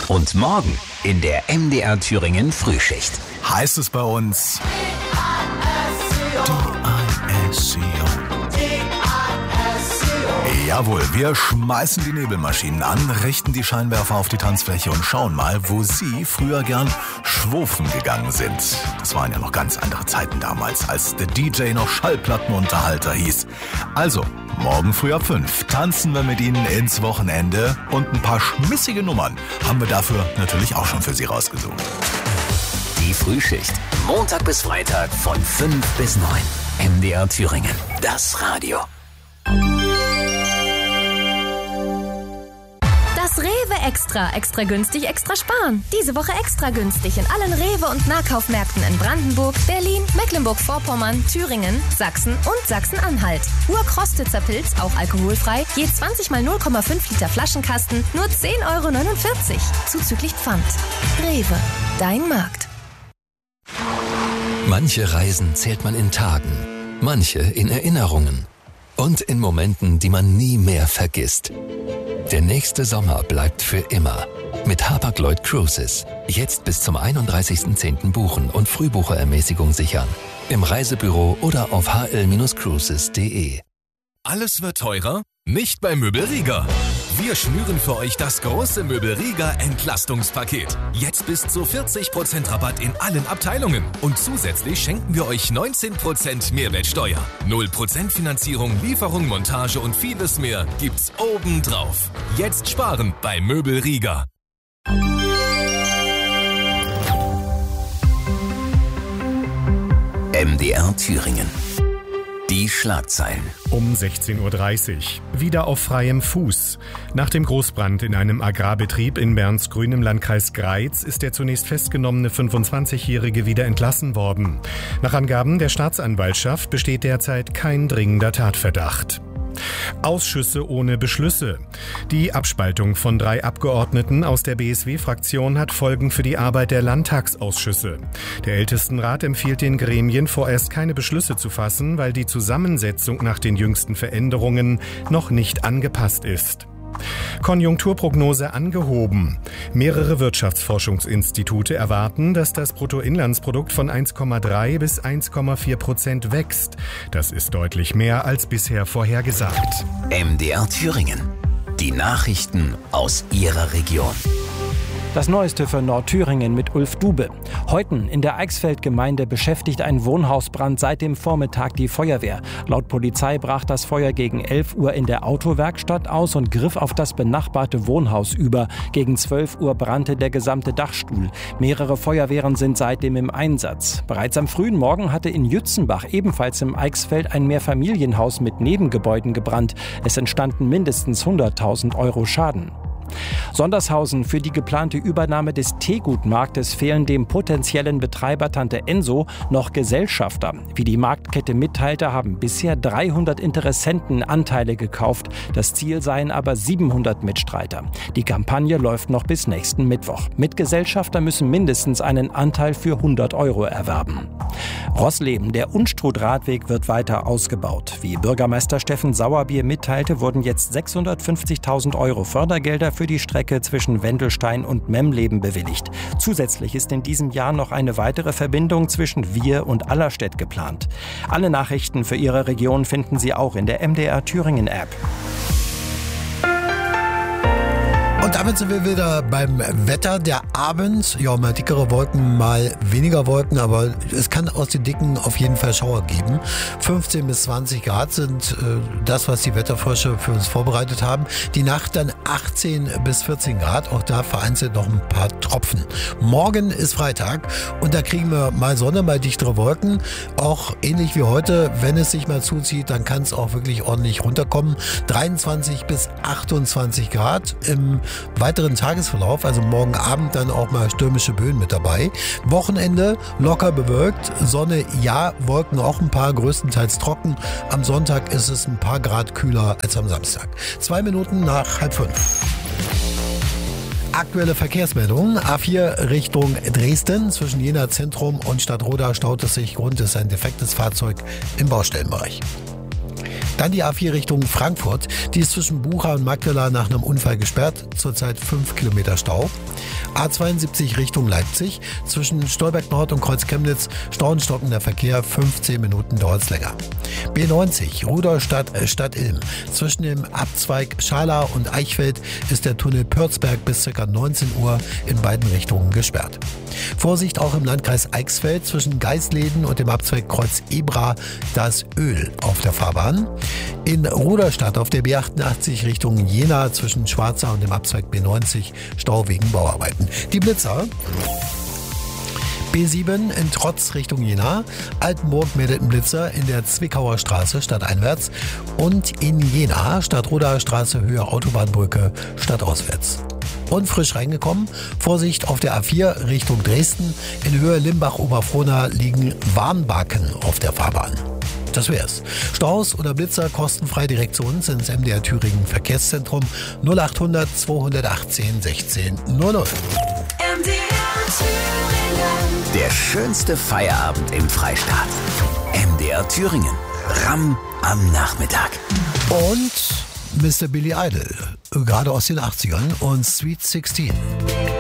Und morgen in der MDR Thüringen Frühschicht. Heißt es bei uns DISCO. Jawohl, wir schmeißen die Nebelmaschinen an, richten die Scheinwerfer auf die Tanzfläche und schauen mal, wo Sie früher gern schwufen gegangen sind. Das waren ja noch ganz andere Zeiten damals, als der DJ noch Schallplattenunterhalter hieß. Also, morgen früh ab 5 tanzen wir mit Ihnen ins Wochenende und ein paar schmissige Nummern haben wir dafür natürlich auch schon für Sie rausgesucht. Die Frühschicht, Montag bis Freitag von 5 bis 9. MDR Thüringen, das Radio. Das Rewe Extra. Extra günstig, extra sparen. Diese Woche extra günstig in allen Rewe- und Nahkaufmärkten in Brandenburg, Berlin, Mecklenburg-Vorpommern, Thüringen, Sachsen und Sachsen-Anhalt. Urkrostitzer Pilz, auch alkoholfrei, je 20 mal 0,5 Liter Flaschenkasten, nur 10,49 €. Zuzüglich Pfand. Rewe, dein Markt. Manche Reisen zählt man in Tagen, manche in Erinnerungen und in Momenten, die man nie mehr vergisst. Der nächste Sommer bleibt für immer. Mit Hapag-Lloyd Cruises. Jetzt bis zum 31.10. buchen und Frühbucherermäßigung sichern. Im Reisebüro oder auf hl-cruises.de. Alles wird teurer? Nicht bei Möbel Rieger. Wir schnüren für euch das große Möbel Rieger Entlastungspaket. Jetzt bis zu 40% Rabatt in allen Abteilungen. Und zusätzlich schenken wir euch 19% Mehrwertsteuer. 0% Finanzierung, Lieferung, Montage und vieles mehr gibt's obendrauf. Jetzt sparen bei Möbel Rieger. MDR Thüringen. Die Schlagzeilen. Um 16:30 Uhr. Wieder auf freiem Fuß. Nach dem Großbrand in einem Agrarbetrieb in Bernsgrün im Landkreis Greiz ist der zunächst festgenommene 25-Jährige wieder entlassen worden. Nach Angaben der Staatsanwaltschaft besteht derzeit kein dringender Tatverdacht. Ausschüsse ohne Beschlüsse. Die Abspaltung von 3 Abgeordneten aus der BSW-Fraktion hat Folgen für die Arbeit der Landtagsausschüsse. Der Ältestenrat empfiehlt den Gremien vorerst keine Beschlüsse zu fassen, weil die Zusammensetzung nach den jüngsten Veränderungen noch nicht angepasst ist. Konjunkturprognose angehoben. Mehrere Wirtschaftsforschungsinstitute erwarten, dass das Bruttoinlandsprodukt von 1,3 bis 1,4% wächst. Das ist deutlich mehr als bisher vorhergesagt. MDR Thüringen. Die Nachrichten aus Ihrer Region. Das Neueste für Nordthüringen mit Ulf Dube. Heuten in der Eichsfeld-Gemeinde beschäftigt ein Wohnhausbrand seit dem Vormittag die Feuerwehr. Laut Polizei brach das Feuer gegen 11 Uhr in der Autowerkstatt aus und griff auf das benachbarte Wohnhaus über. Gegen 12 Uhr brannte der gesamte Dachstuhl. Mehrere Feuerwehren sind seitdem im Einsatz. Bereits am frühen Morgen hatte in Jützenbach, ebenfalls im Eichsfeld, ein Mehrfamilienhaus mit Nebengebäuden gebrannt. Es entstanden mindestens 100.000 € Schaden. Sondershausen: Für die geplante Übernahme des Teegutmarktes fehlen dem potenziellen Betreiber Tante Enso noch Gesellschafter. Wie die Marktkette mitteilte, haben bisher 300 Interessenten Anteile gekauft. Das Ziel seien aber 700 Mitstreiter. Die Kampagne läuft noch bis nächsten Mittwoch. Mitgesellschafter müssen mindestens einen Anteil für 100 € erwerben. Rossleben: Der Unstrut-Radweg wird weiter ausgebaut. Wie Bürgermeister Steffen Sauerbier mitteilte, wurden jetzt 650.000 € Fördergelder für die Strecke zwischen Wendelstein und Memleben bewilligt. Zusätzlich ist in diesem Jahr noch eine weitere Verbindung zwischen Wir und Allerstedt geplant. Alle Nachrichten für Ihre Region finden Sie auch in der MDR Thüringen App. Und damit sind wir wieder beim Wetter. Der Abend, ja, mal dickere Wolken, mal weniger Wolken, aber es kann aus den Dicken auf jeden Fall Schauer geben. 15 bis 20 Grad sind das, was die Wetterforscher für uns vorbereitet haben. Die Nacht dann 18 bis 14 Grad, auch da vereinzelt noch ein paar Tropfen. Morgen ist Freitag und da kriegen wir mal Sonne, mal dichtere Wolken. Auch ähnlich wie heute, wenn es sich mal zuzieht, dann kann es auch wirklich ordentlich runterkommen. 23 bis 28 Grad im weiteren Tagesverlauf, also morgen Abend dann auch mal stürmische Böen mit dabei. Wochenende locker bewölkt, Sonne ja, Wolken auch ein paar, größtenteils trocken. Am Sonntag ist es ein paar Grad kühler als am Samstag. 2 Minuten nach 4:30. Aktuelle Verkehrsmeldungen. A4 Richtung Dresden. Zwischen Jena Zentrum und Stadtroda staut es sich. Grund ist ein defektes Fahrzeug im Baustellenbereich. Dann die A4 Richtung Frankfurt. Die ist zwischen Bucha und Magdala nach einem Unfall gesperrt. Zurzeit 5 Kilometer Stau. A72 Richtung Leipzig. Zwischen Stolberg Nord und Kreuz Chemnitz stauenstockender Verkehr. 15 Minuten dauert es länger. B90 Rudolstadt Stadt Ilm. Zwischen dem Abzweig Schala und Eichfeld ist der Tunnel Pürzberg bis ca. 19 Uhr in beiden Richtungen gesperrt. Vorsicht auch im Landkreis Eichsfeld zwischen Geisleden und dem Abzweig Kreuz Ebra. Da ist Öl auf der Fahrbahn. In Rudolstadt auf der B88 Richtung Jena zwischen Schwarza und dem Abzweig B90 Stau wegen Bauarbeiten. Die Blitzer. B7 in Trotz Richtung Jena. Altenburg meldet einen Blitzer in der Zwickauer Straße stadteinwärts. Und in Jena Stadtrodaer Straße Höhe Autobahnbrücke stadtauswärts. Und frisch reingekommen, Vorsicht auf der A4 Richtung Dresden. In Höhe Limbach-Oberfrohna liegen Warnbaken auf der Fahrbahn. Das wär's. Staus oder Blitzer kostenfrei direkt zu uns ins MDR Thüringen Verkehrszentrum 0800 218 16 00. Der schönste Feierabend im Freistaat. MDR Thüringen. Ram am Nachmittag. Und Mr. Billy Idol, gerade aus den 80ern und Sweet 16.